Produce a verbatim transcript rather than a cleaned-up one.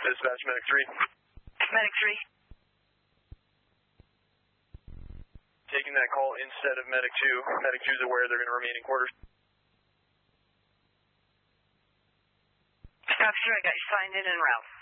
Dispatch, Medic three. Medic three. Taking that call instead of Medic two. Medic two is aware they're going to remain in quarters. Stop, sure, I got you signed in and route.